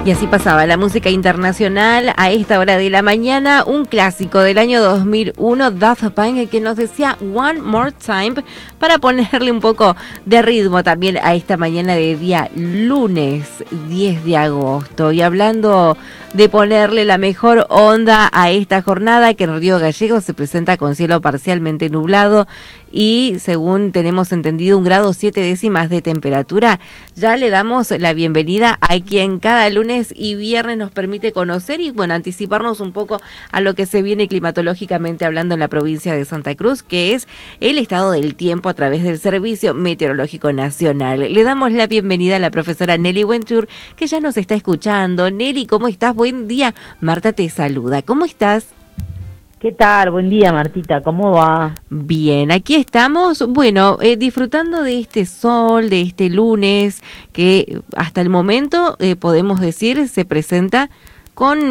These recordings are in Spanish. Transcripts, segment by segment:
Y así pasaba la música internacional a esta hora de la mañana, un clásico del año 2001, Daft Punk, que nos decía One More Time, para ponerle un poco de ritmo también a esta mañana de día lunes 10 de agosto. Y hablando de ponerle la mejor onda a esta jornada, que en Río Gallegos se presenta con cielo parcialmente nublado y, según tenemos entendido, 1,7 grados de temperatura, ya le damos la bienvenida a quien cada lunes y viernes nos permite conocer y, bueno, anticiparnos un poco a lo que se viene climatológicamente hablando en la provincia de Santa Cruz, que es el estado del tiempo a través del Servicio Meteorológico Nacional. Le damos la bienvenida a la profesora Nelly Wentur, que ya nos está escuchando. Nelly, ¿cómo estás? Buen día. Marta te saluda. ¿Cómo estás? ¿Qué tal? Buen día, Martita. ¿Cómo va? Bien, aquí estamos, bueno, disfrutando de este sol, de este lunes, que hasta el momento, podemos decir, se presenta con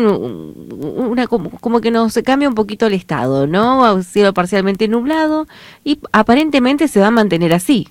como que nos cambia un poquito el estado, ¿no? Cielo parcialmente nublado y aparentemente se va a mantener así.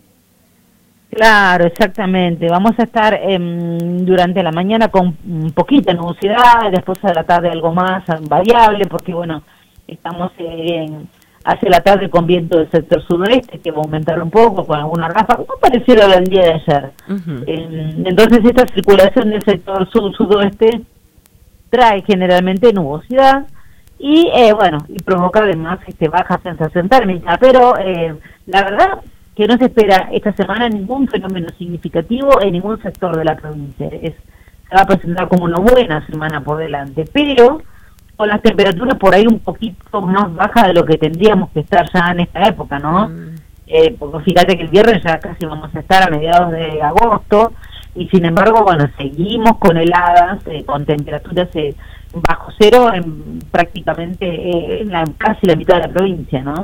Claro, exactamente. Vamos a estar durante la mañana con poquita nubosidad, después a la tarde algo más variable, porque bueno, estamos hacia la tarde con viento del sector sudoeste, que va a aumentar un poco, con alguna ráfaga, muy parecido al día de ayer. Entonces esta circulación del sector sudoeste trae generalmente nubosidad y bueno, y provoca además baja sensación térmica, pero la verdad que no se espera esta semana ningún fenómeno significativo en ningún sector de la provincia. Se va a presentar como una buena semana por delante, pero con las temperaturas por ahí un poquito más bajas de lo que tendríamos que estar ya en esta época, ¿no? Porque fíjate que el viernes ya casi vamos a estar a mediados de agosto, y sin embargo, bueno, seguimos con heladas, con temperaturas bajo cero en prácticamente casi la mitad de la provincia, ¿no?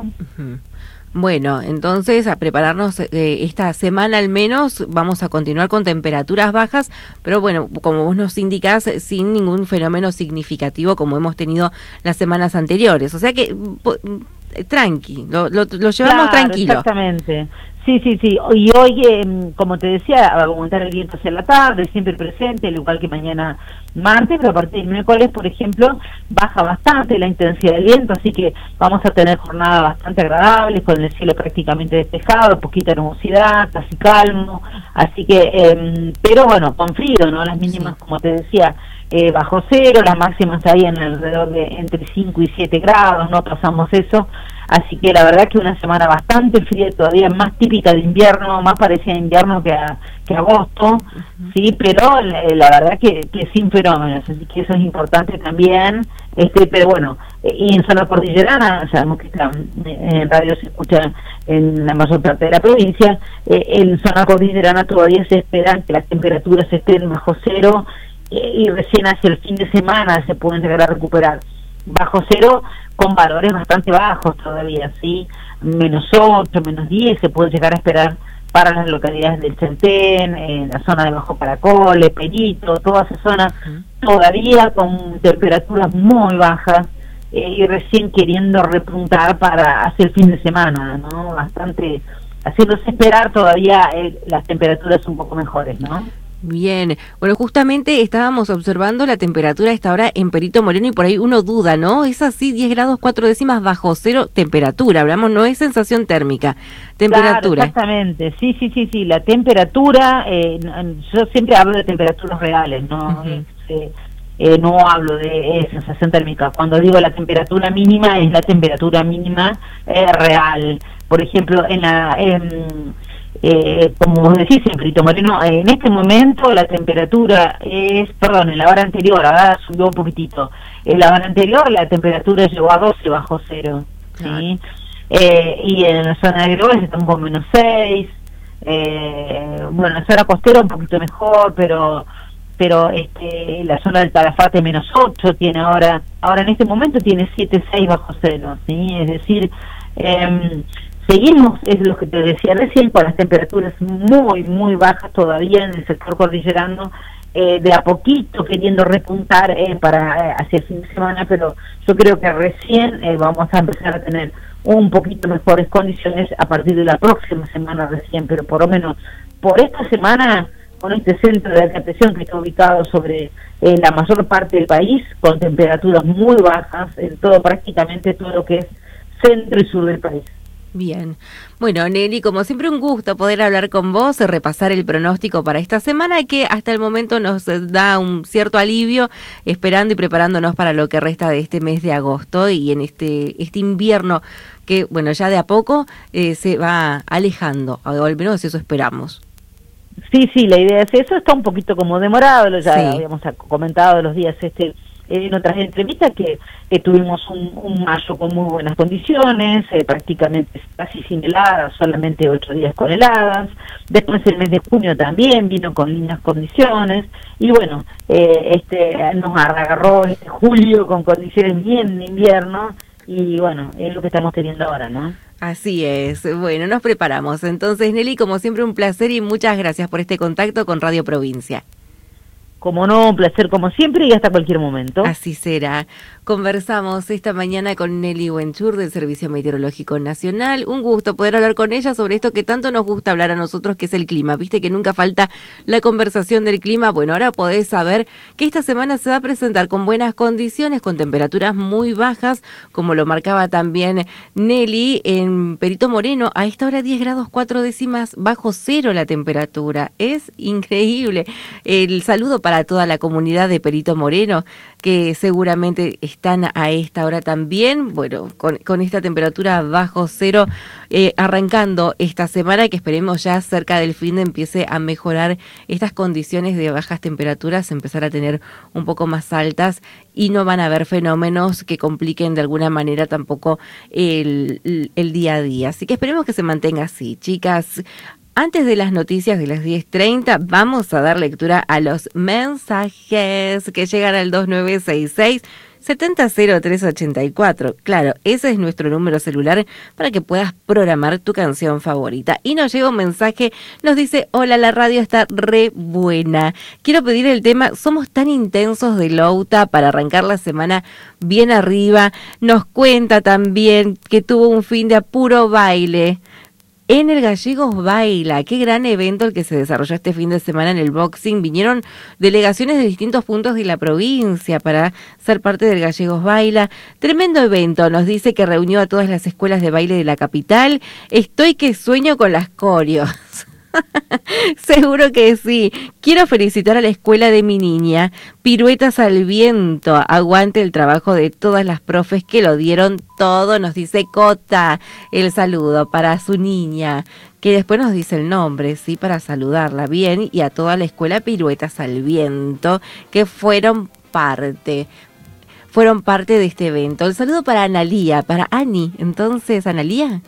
Bueno, entonces a prepararnos esta semana al menos, vamos a continuar con temperaturas bajas, pero bueno, como vos nos indicás, sin ningún fenómeno significativo como hemos tenido las semanas anteriores, o sea que tranqui, lo llevamos claro, tranquilo. Exactamente. Sí. Y hoy, como te decía, va a aumentar el viento hacia la tarde, siempre presente, al igual que mañana martes, pero a partir del miércoles, por ejemplo, baja bastante la intensidad del viento, así que vamos a tener jornadas bastante agradables, con el cielo prácticamente despejado, poquita nubosidad, casi calmo, así que, pero bueno, con frío, ¿no? Las mínimas, como te decía, bajo cero, las máximas ahí en alrededor de entre 5 y 7 grados, no pasamos eso. Así que la verdad que una semana bastante fría, todavía más típica de invierno, más parecida a invierno que agosto, sí, pero la verdad que sin fenómenos, así que eso es importante también, pero bueno, y en zona cordillerana, sabemos que en radio se escucha en la mayor parte de la provincia, en zona cordillerana todavía se espera que las temperaturas estén bajo cero, y recién hacia el fin de semana se pueden llegar a recuperar bajo cero, con valores bastante bajos todavía, ¿sí? -8, -10 se puede llegar a esperar para las localidades del Chaltén, en la zona de Bajo Paracoles, Perito, toda esa zona todavía con temperaturas muy bajas y recién queriendo repuntar para hacia el fin de semana, ¿no? Bastante, haciéndose esperar todavía las temperaturas un poco mejores, ¿no? Bien, bueno, justamente estábamos observando la temperatura a esta hora en Perito Moreno y por ahí uno duda, ¿no? Es así, 10,4 grados bajo cero temperatura, hablamos, no es sensación térmica, temperatura. Claro, exactamente, sí, la temperatura, yo siempre hablo de temperaturas reales, ¿no? No hablo de sensación térmica. Cuando digo la temperatura mínima, es la temperatura mínima real. Por ejemplo, como vos decís, en Perito Moreno, en este momento la temperatura en la hora anterior, ahora subió un poquitito, en la hora anterior la temperatura llegó a 12 bajo cero, ¿sí? Y en la zona de Groves estamos con -6, bueno, en la zona costera un poquito mejor, pero la zona del Calafate -8 tiene ahora en este momento tiene 7,6 bajo cero, ¿sí? Es decir, seguimos, es lo que te decía recién, con las temperaturas muy, muy bajas todavía en el sector cordillerano, de a poquito queriendo repuntar hacia el fin de semana, pero yo creo que recién vamos a empezar a tener un poquito mejores condiciones a partir de la próxima semana recién, pero por lo menos por esta semana con este centro de alta presión que está ubicado sobre la mayor parte del país, con temperaturas muy bajas en todo, prácticamente todo lo que es centro y sur del país. Bien. Bueno, Nelly, como siempre un gusto poder hablar con vos, repasar el pronóstico para esta semana que hasta el momento nos da un cierto alivio, esperando y preparándonos para lo que resta de este mes de agosto y en este invierno que, bueno, ya de a poco se va alejando, o al menos eso esperamos. Sí, la idea es eso, está un poquito como demorado, ya sí. Habíamos comentado los días en otras entrevistas que tuvimos un mayo con muy buenas condiciones, prácticamente casi sin heladas, solamente 8 días con heladas. Después el mes de junio también vino con lindas condiciones y bueno, nos agarró julio con condiciones bien de invierno y bueno, es lo que estamos teniendo ahora, ¿no? Así es. Bueno, nos preparamos. Entonces, Nelly, como siempre un placer y muchas gracias por este contacto con Radio Provincia. Como no, un placer como siempre y hasta cualquier momento. Así será. Conversamos esta mañana con Nelly Wenchur del Servicio Meteorológico Nacional. Un gusto poder hablar con ella sobre esto que tanto nos gusta hablar a nosotros, que es el clima. Viste que nunca falta la conversación del clima. Bueno, ahora podés saber que esta semana se va a presentar con buenas condiciones, con temperaturas muy bajas, como lo marcaba también Nelly en Perito Moreno. A esta hora 10 grados 4 décimas bajo cero la temperatura. Es increíble. El saludo para toda la comunidad de Perito Moreno, que seguramente están a esta hora también, bueno, con esta temperatura bajo cero, arrancando esta semana, que esperemos ya cerca del fin de empiece a mejorar estas condiciones de bajas temperaturas, empezar a tener un poco más altas y no van a haber fenómenos que compliquen de alguna manera tampoco el día a día. Así que esperemos que se mantenga así, chicas. Antes de las noticias de las 10:30, vamos a dar lectura a los mensajes que llegan al 2966-700384. Claro, ese es nuestro número celular para que puedas programar tu canción favorita. Y nos llega un mensaje, nos dice: hola, la radio está re buena. Quiero pedir el tema Somos tan intensos de Louta para arrancar la semana bien arriba. Nos cuenta también que tuvo un fin de apuro baile en el Gallegos Baila. Qué gran evento el que se desarrolló este fin de semana en el boxing. Vinieron delegaciones de distintos puntos de la provincia para ser parte del Gallegos Baila. Tremendo evento, nos dice que reunió a todas las escuelas de baile de la capital. Estoy que sueño con las coreos. Seguro que sí. Quiero felicitar a la escuela de mi niña. Piruetas al viento. Aguante el trabajo de todas las profes que lo dieron todo. Nos dice Cota. El saludo para su niña, que después nos dice el nombre, sí, para saludarla bien. Y a toda la escuela Piruetas al viento, que fueron parte de este evento. El saludo para Analía, para Ani. Entonces, Analía,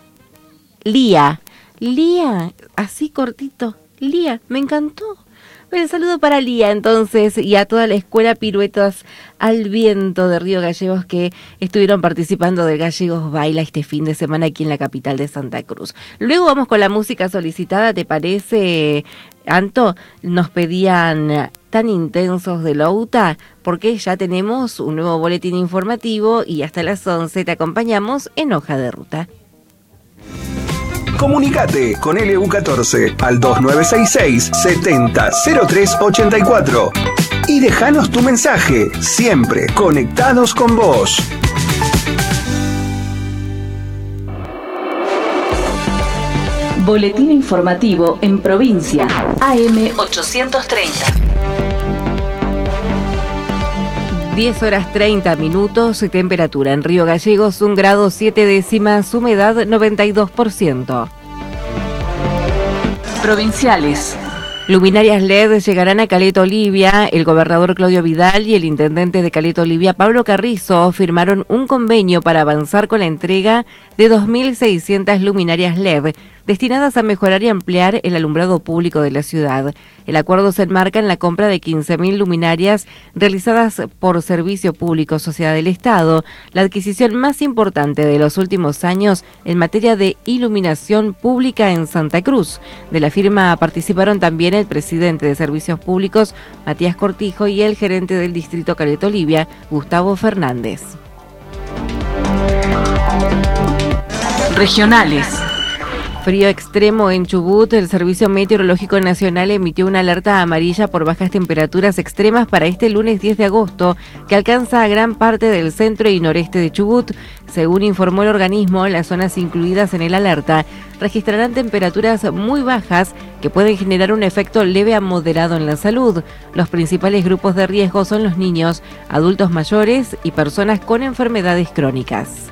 Lía, así cortito, Lía, me encantó. El saludo para Lía, entonces, y a toda la escuela Piruetas al Viento de Río Gallegos que estuvieron participando del Gallegos Baila este fin de semana aquí en la capital de Santa Cruz. Luego vamos con la música solicitada, ¿te parece, Anto? Nos pedían Tan Intensos de Louta, porque ya tenemos un nuevo boletín informativo y hasta las 11 te acompañamos en Hoja de Ruta. Comunicate con LU14 al 2966-700384 y déjanos tu mensaje, siempre conectados con vos. Boletín informativo en provincia, AM 830. 10 horas 30 minutos, temperatura en Río Gallegos 1 grado 7 décimas, humedad 92%. Provinciales. Luminarias LED llegarán a Caleta Olivia. El gobernador Claudio Vidal y el intendente de Caleta Olivia, Pablo Carrizo, firmaron un convenio para avanzar con la entrega de 2.600 luminarias LED destinadas a mejorar y ampliar el alumbrado público de la ciudad. El acuerdo se enmarca en la compra de 15.000 luminarias realizadas por Servicio Público Sociedad del Estado, la adquisición más importante de los últimos años en materia de iluminación pública en Santa Cruz. De la firma participaron también el presidente de Servicios Públicos, Matías Cortijo, y el gerente del distrito Caleta Olivia, Gustavo Regionales. Frío extremo en Chubut. El Servicio Meteorológico Nacional emitió una alerta amarilla por bajas temperaturas extremas para este lunes 10 de agosto, que alcanza a gran parte del centro y noreste de Chubut. Según informó el organismo, las zonas incluidas en el alerta registrarán temperaturas muy bajas que pueden generar un efecto leve a moderado en la salud. Los principales grupos de riesgo son los niños, adultos mayores y personas con enfermedades crónicas.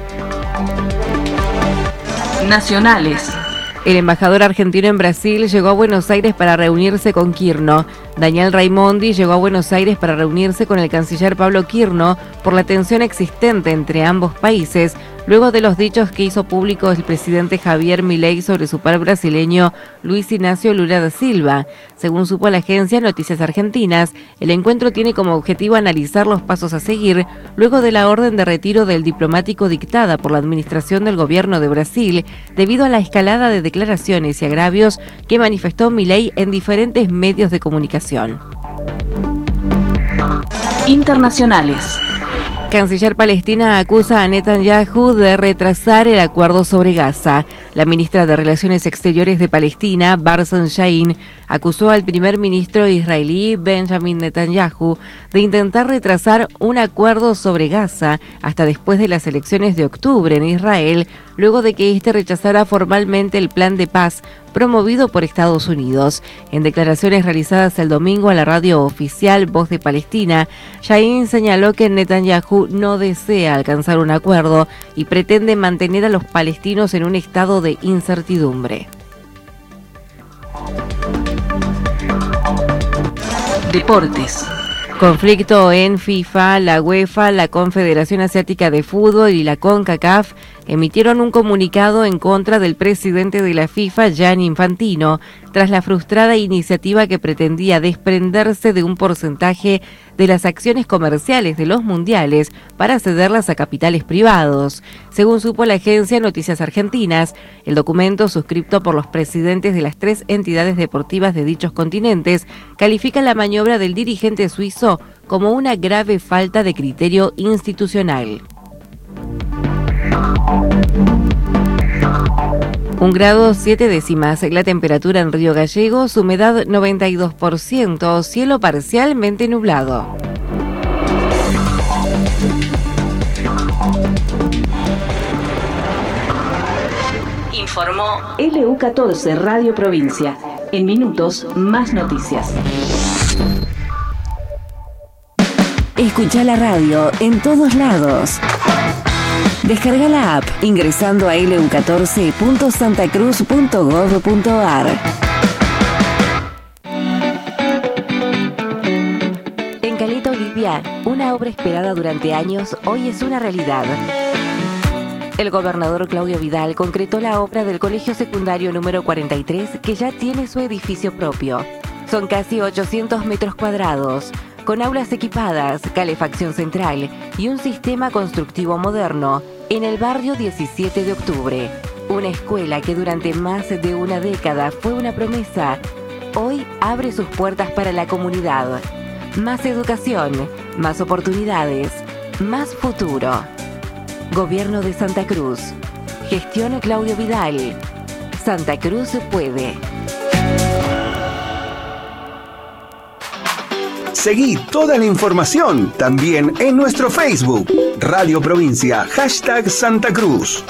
Nacionales. El embajador argentino en Brasil llegó a Buenos Aires para reunirse con Quirno. Daniel Raimondi llegó a Buenos Aires para reunirse con el canciller Pablo Quirno por la tensión existente entre ambos países, luego de los dichos que hizo públicos el presidente Javier Milei sobre su par brasileño Luis Ignacio Lula da Silva. Según supo la agencia Noticias Argentinas, el encuentro tiene como objetivo analizar los pasos a seguir luego de la orden de retiro del diplomático dictada por la administración del gobierno de Brasil, debido a la escalada de declaraciones y agravios que manifestó Milei en diferentes medios de comunicación. Internacionales. Canciller palestina acusa a Netanyahu de retrasar el acuerdo sobre Gaza. La ministra de Relaciones Exteriores de Palestina, Barzan Shaheen, acusó al primer ministro israelí Benjamin Netanyahu de intentar retrasar un acuerdo sobre Gaza hasta después de las elecciones de octubre en Israel, luego de que éste rechazara formalmente el plan de paz promovido por Estados Unidos. En declaraciones realizadas el domingo a la radio oficial Voz de Palestina, Shaheen señaló que Netanyahu no desea alcanzar un acuerdo y pretende mantener a los palestinos en un estado de incertidumbre. Deportes. Conflicto en FIFA. La UEFA, la Confederación Asiática de Fútbol y la CONCACAF emitieron un comunicado en contra del presidente de la FIFA, Gianni Infantino, tras la frustrada iniciativa que pretendía desprenderse de un porcentaje de las acciones comerciales de los mundiales para cederlas a capitales privados. Según supo la agencia Noticias Argentinas, el documento suscrito por los presidentes de las 3 entidades deportivas de dichos continentes califica la maniobra del dirigente suizo como una grave falta de criterio institucional. 1 grado 7 décimas la temperatura en Río Gallegos, humedad 92%, cielo parcialmente nublado. Informó LU14 Radio Provincia. En minutos, más noticias. Escucha la radio en todos lados. Descarga la app ingresando a lu14.santacruz.gov.ar. En Caleta Olivia, una obra esperada durante años, hoy es una realidad. El gobernador Claudio Vidal concretó la obra del Colegio Secundario número 43, que ya tiene su edificio propio. Son casi 800 metros cuadrados, con aulas equipadas, calefacción central y un sistema constructivo moderno, en el barrio 17 de Octubre. Una escuela que durante más de una década fue una promesa, hoy abre sus puertas para la comunidad. Más educación, más oportunidades, más futuro. Gobierno de Santa Cruz. Gestión Claudio Vidal. Santa Cruz puede. Seguí toda la información también en nuestro Facebook, Radio Provincia, #Santa Cruz.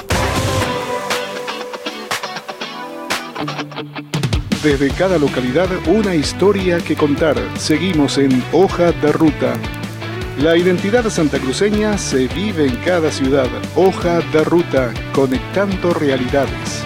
Desde cada localidad, una historia que contar. Seguimos en Hoja de Ruta. La identidad santacruceña se vive en cada ciudad. Hoja de Ruta, conectando realidades.